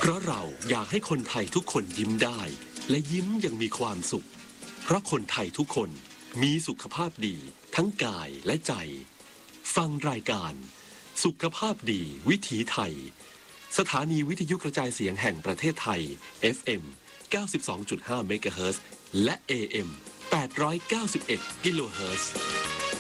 ราะเราอยากให้คนไทยทุกคนยิ้มได้และยิ้มอย่างมีความสุขเพราะคนไทยทุกคนมีสุขภาพดีทั้งกายและใจฟังรายการสุขภาพดีวิถีไทยสถานีวิทยุกระจายเสียงแห่งประเทศไทย FM 92.5 เมกะเฮิรตซ์และ AM 891 กิโลเฮิรตซ์